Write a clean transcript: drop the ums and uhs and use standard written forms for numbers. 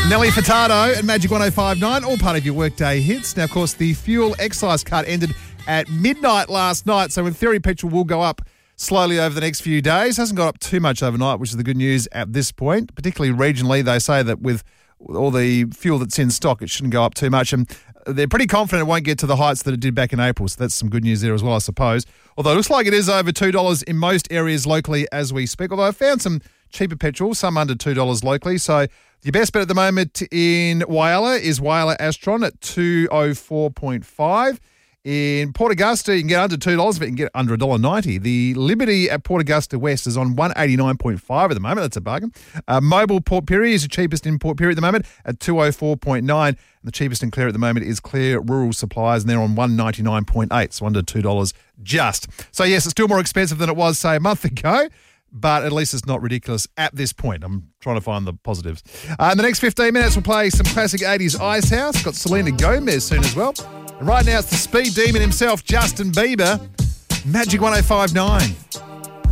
Nelly Furtado and Magic 105.9, all part of your workday hits. Now, of course, the fuel excise cut ended at midnight last night, so in theory, petrol will go up slowly over the next few days. Hasn't got up too much overnight, which is the good news at this point. Particularly regionally, they say that with all the fuel that's in stock, it shouldn't go up too much. And they're pretty confident it won't get to the heights that it did back in April. So that's some good news there as well, I suppose. Although it looks like it is over $2 in most areas locally as we speak. Although I found some cheaper petrol, some under $2 locally. So your best bet at the moment in Whyalla is Whyalla Astron at 204.5. In Port Augusta, you can get under $2, but you can get under $1.90. The Liberty at Port Augusta West is on 189.5 at the moment. That's a bargain. Mobile Port Pirie is the cheapest in Port Pirie at the moment at 204.9. And the cheapest in Clare at the moment is Clare Rural Supplies, and they're on 199.8, so under $2 just. So, yes, it's still more expensive than it was, say, a month ago, but at least it's not ridiculous at this point. I'm trying to find the positives. In the next 15 minutes, we'll play some classic 80s Ice House. Got Selena Gomez soon as well. And right now, it's the speed demon himself, Justin Bieber. Magic 105.9.